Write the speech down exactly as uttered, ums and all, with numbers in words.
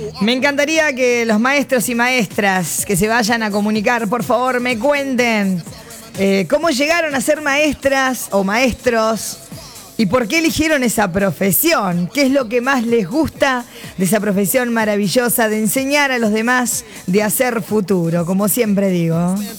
Me encantaría que los maestros y maestras que se vayan a comunicar, por favor, me cuenten eh, cómo llegaron a ser maestras o maestros y por qué eligieron esa profesión. ¿Qué es lo que más les gusta de esa profesión maravillosa de enseñar a los demás, de hacer futuro, como siempre digo?